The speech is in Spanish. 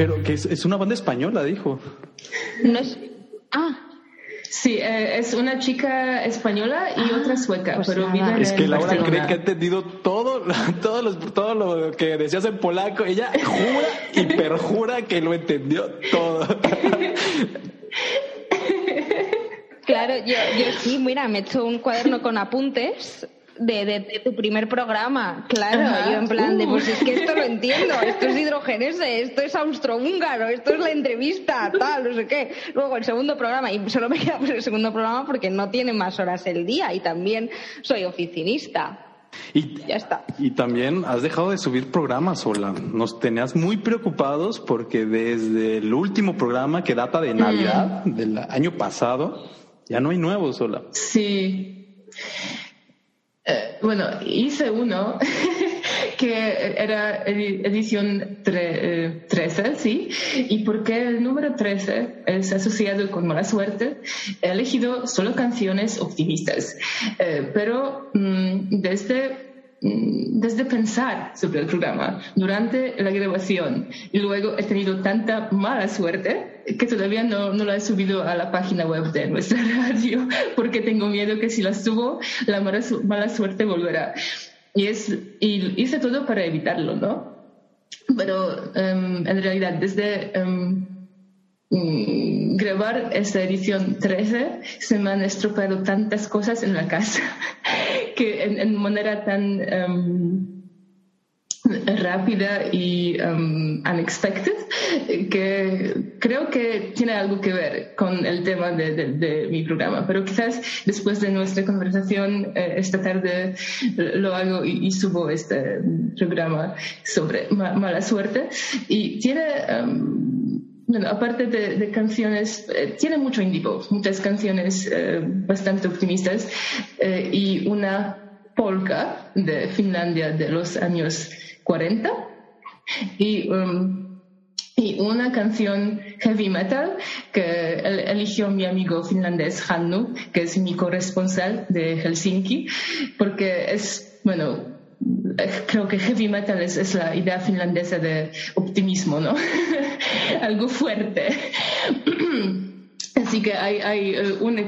Pero que es una banda española, dijo. No es... Sí, es una chica española y otra sueca, pues pero nada. viven Es que en Laura Barcelona. cree que ha entendido todo lo que decías en polaco. Ella jura y perjura que lo entendió todo. Claro, yo sí, mira, me he hecho un cuaderno con apuntes de tu primer programa. Claro, Ajá. yo en plan de, pues es que esto lo entiendo, esto es hidrogenese, esto es austrohúngaro, esto es la entrevista, tal, no sé qué. Luego el segundo programa, y solo me queda por el segundo programa porque no tiene más horas el día y también soy oficinista. Ya está. Y también has dejado de subir programas, Ola. Nos tenías muy preocupados porque desde el último programa que data de Navidad del año pasado, ya no hay nuevos, Ola. Sí. Bueno, hice uno que era edición 13, ¿sí? Y porque el número 13 es asociado con mala suerte, he elegido solo canciones optimistas. Pero desde pensar sobre el programa durante la grabación y luego he tenido tanta mala suerte que todavía no la he subido a la página web de nuestra radio porque tengo miedo que si la subo la mala suerte volverá y hice todo para evitarlo, ¿no? Pero en realidad desde grabar esta edición 13 se me han estropeado tantas cosas en la casa que en manera tan rápida y unexpected que creo que tiene algo que ver con el tema de mi programa, pero quizás después de nuestra conversación esta tarde lo hago y subo este programa sobre mala suerte y tiene bueno, aparte de canciones, tiene mucho indie pop, muchas canciones bastante optimistas y una polka de Finlandia de los años 40 y una canción heavy metal que eligió mi amigo finlandés Hannu, que es mi corresponsal de Helsinki, porque es, bueno, creo que heavy metal es la idea finlandesa de optimismo, ¿no? Algo fuerte. Así que hay un